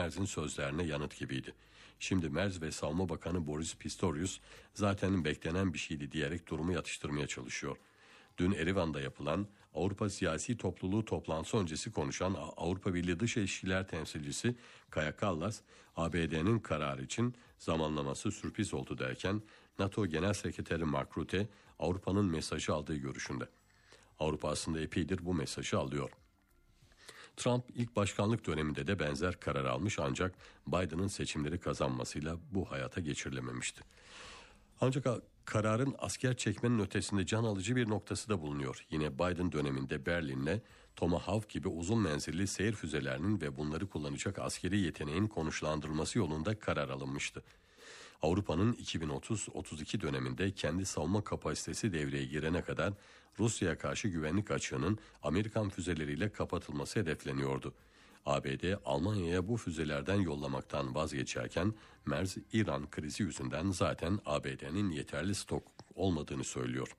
Merz'in sözlerine yanıt gibiydi. Şimdi Merz ve Savunma Bakanı Boris Pistorius zaten beklenen bir şeydi diyerek durumu yatıştırmaya çalışıyor. Dün Erivan'da yapılan Avrupa Siyasi Topluluğu toplantısı öncesi konuşan Avrupa Birliği Dış İlişkiler Temsilcisi Kaja Kallas, ABD'nin kararı için zamanlaması sürpriz oldu derken NATO Genel Sekreteri Mark Rutte Avrupa'nın mesajı aldığı görüşünde. Avrupa aslında epeydir bu mesajı alıyor. Trump ilk başkanlık döneminde de benzer karar almış ancak Biden'ın seçimleri kazanmasıyla bu hayata geçirilememişti. Ancak kararın asker çekmenin ötesinde can alıcı bir noktası da bulunuyor. Yine Biden döneminde Berlin'le Tomahawk gibi uzun menzilli seyir füzelerinin ve bunları kullanacak askeri yeteneğin konuşlandırılması yolunda karar alınmıştı. Avrupa'nın 2030-32 döneminde kendi savunma kapasitesi devreye girene kadar Rusya'ya karşı güvenlik açığının Amerikan füzeleriyle kapatılması hedefleniyordu. ABD Almanya'ya bu füzelerden yollamaktan vazgeçerken Merz İran krizi yüzünden zaten ABD'nin yeterli stok olmadığını söylüyor.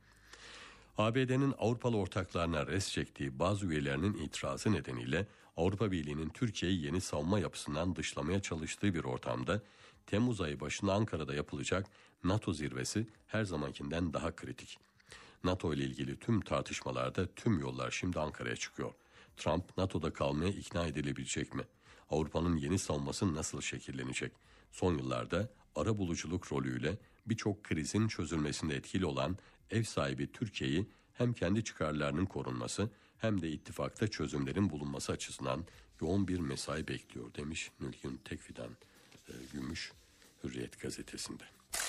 ABD'nin Avrupalı ortaklarına res çektiği bazı üyelerinin itirazı nedeniyle Avrupa Birliği'nin Türkiye'yi yeni savunma yapısından dışlamaya çalıştığı bir ortamda Temmuz ayı başında Ankara'da yapılacak NATO zirvesi her zamankinden daha kritik. NATO ile ilgili tüm tartışmalarda tüm yollar şimdi Ankara'ya çıkıyor. Trump NATO'da kalmaya ikna edilebilecek mi? Avrupa'nın yeni savunması nasıl şekillenecek? Son yıllarda arabuluculuk rolüyle birçok krizin çözülmesinde etkili olan ev sahibi Türkiye'yi hem kendi çıkarlarının korunması hem de ittifakta çözümlerin bulunması açısından yoğun bir mesai bekliyor demiş Nülgün Tekfidan Gümüş Hürriyet gazetesinde.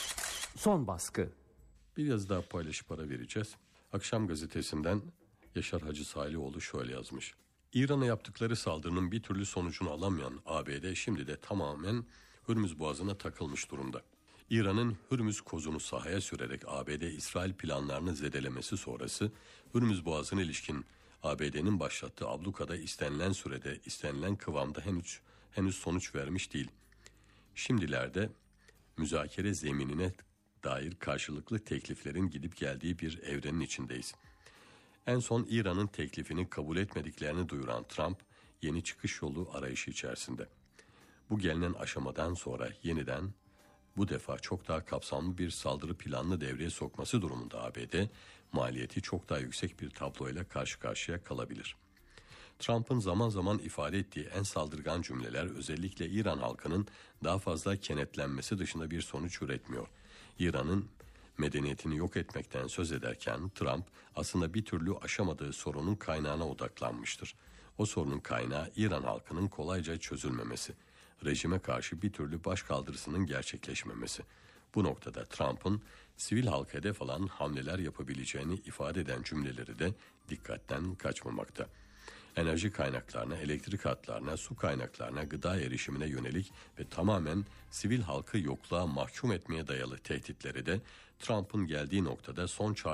Son baskı. Bir yazı daha paylaşıp ara vereceğiz. Akşam gazetesinden Yaşar Hacı Salihoğlu şöyle yazmış. İran'a yaptıkları saldırının bir türlü sonucunu alamayan ABD şimdi de tamamen Hürmüz Boğazı'na takılmış durumda. İran'ın Hürmüz kozunu sahaya sürerek ABD-İsrail planlarını zedelemesi sonrası Hürmüz Boğazı'na ilişkin ABD'nin başlattığı ablukada istenilen sürede, istenilen kıvamda henüz sonuç vermiş değil. Şimdilerde müzakere zeminine dair karşılıklı tekliflerin gidip geldiği bir evrenin içindeyiz. En son İran'ın teklifini kabul etmediklerini duyuran Trump yeni çıkış yolu arayışı içerisinde. Bu gelinen aşamadan sonra yeniden bu defa çok daha kapsamlı bir saldırı planını devreye sokması durumunda ABD maliyeti çok daha yüksek bir tabloyla karşı karşıya kalabilir. Trump'ın zaman zaman ifade ettiği en saldırgan cümleler özellikle İran halkının daha fazla kenetlenmesi dışında bir sonuç üretmiyor. İran'ın medeniyetini yok etmekten söz ederken Trump aslında bir türlü aşamadığı sorunun kaynağına odaklanmıştır. O sorunun kaynağı İran halkının kolayca çözülmemesi, rejime karşı bir türlü başkaldırısının gerçekleşmemesi. Bu noktada Trump'ın sivil halka hedef alan hamleler yapabileceğini ifade eden cümleleri de dikkatten kaçmamakta. Enerji kaynaklarına, elektrik hatlarına, su kaynaklarına, gıda erişimine yönelik ve tamamen sivil halkı yokluğa mahkum etmeye dayalı tehditleri de Trump'ın geldiği noktada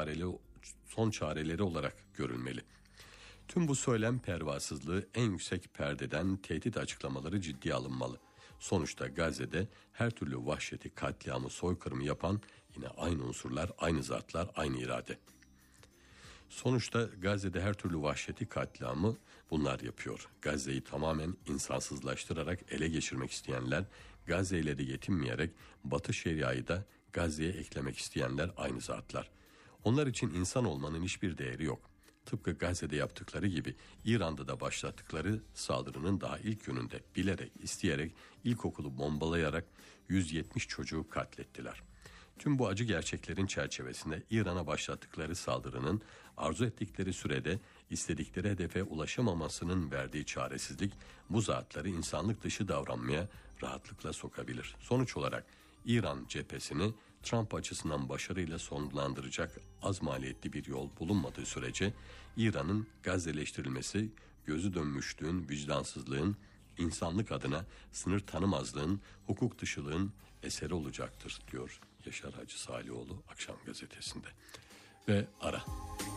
son çareleri olarak görülmeli. Tüm bu söylem pervasızlığı en yüksek perdeden tehdit açıklamaları ciddiye alınmalı. Sonuçta Gazze'de her türlü vahşeti, katliamı, soykırımı yapan yine aynı unsurlar, aynı zatlar, aynı irade. Sonuçta Gazze'de her türlü vahşeti, katliamı bunlar yapıyor. Gazze'yi tamamen insansızlaştırarak ele geçirmek isteyenler, Gazze ile de yetinmeyerek Batı Şeria'yı da Gazze'ye eklemek isteyenler aynı zatlar. Onlar için insan olmanın hiçbir değeri yok. Tıpkı Gazze'de yaptıkları gibi İran'da da başlattıkları saldırının daha ilk gününde bilerek, isteyerek ilkokulu bombalayarak 170 çocuğu katlettiler. Tüm bu acı gerçeklerin çerçevesinde İran'a başlattıkları saldırının arzu ettikleri sürede istedikleri hedefe ulaşamamasının verdiği çaresizlik bu zatları insanlık dışı davranmaya rahatlıkla sokabilir. Sonuç olarak İran cephesini Trump açısından başarıyla sonlandıracak az maliyetli bir yol bulunmadığı sürece İran'ın Gazze'leştirilmesi gözü dönmüşlüğün, vicdansızlığın, insanlık adına sınır tanımazlığın, hukuk dışılığın eseri olacaktır diyor Yaşar Hacı Salihoğlu Akşam Gazetesi'nde. Ve ara.